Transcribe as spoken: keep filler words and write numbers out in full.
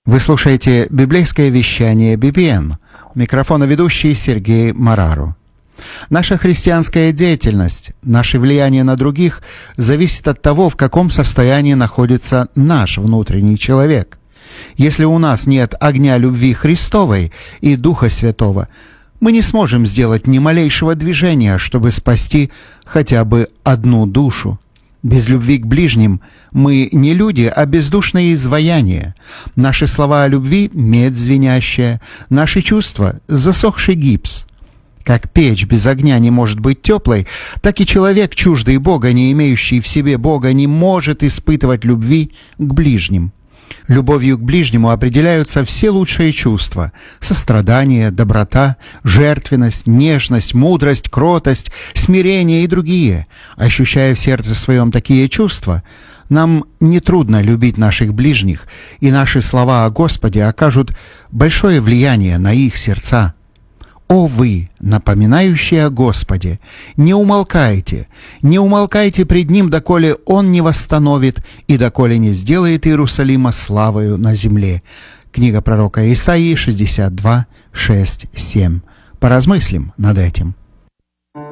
Вы слушаете библейское вещание би би эн. У микрофона ведущий Сергей Марару. Наша христианская деятельность, наше влияние на других зависит от того, в каком состоянии находится наш внутренний человек. Если у нас нет огня любви Христовой и Духа Святого, мы не сможем сделать ни малейшего движения, чтобы спасти хотя бы одну душу. Без любви к ближним мы не люди, а бездушные изваяния. Наши слова о любви — медь звенящая, наши чувства — засохший гипс. Как печь без огня не может быть теплой, так и человек, чуждый Бога, не имеющий в себе Бога, не может испытывать любви к ближним. Любовью к ближнему определяются все лучшие чувства — сострадание, доброта, жертвенность, нежность, мудрость, кротость, смирение и другие. Ощущая в сердце своем такие чувства, нам нетрудно любить наших ближних, и наши слова о Господе окажут большое влияние на их сердца. «О вы, напоминающие о Господе, не умолкайте, не умолкайте пред Ним, доколе Он не восстановит и доколе не сделает Иерусалима славою на земле». Книга пророка Исаии, шестьдесят два, шесть, семь. Поразмыслим над этим.